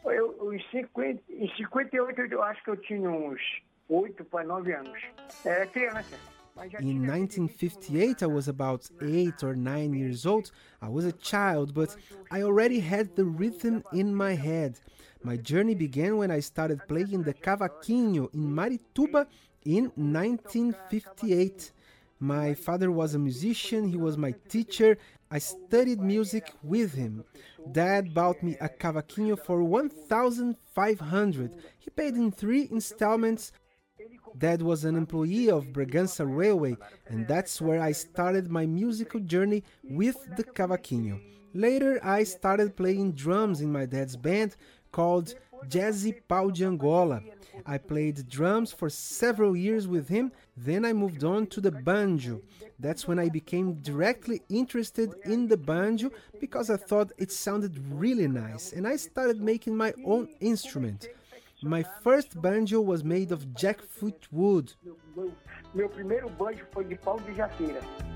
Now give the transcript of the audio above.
Em 58 eu acho que eu tinha uns 8 para 9 anos. Era criança. In 1958, I was about 8 or 9 years old. I was a child, but I already had the rhythm in my head. My journey began when I started playing the cavaquinho in Marituba in 1958. My father was a musician, he was my teacher. I studied music with him. Dad bought me a cavaquinho for 1,500. He paid in 3 installments. Dad was an employee of Bragança Railway, and that's where I started my musical journey with the cavaquinho. Later, I started playing drums in my dad's band called Jazzy Pau de Angola. I played drums for several years with him, then I moved on to the banjo. That's when I became directly interested in the banjo because I thought it sounded really nice, and I started making my own instrument. My first banjo was made of jackfruit wood. Meu primeiro banjo foi de pau de jaqueira.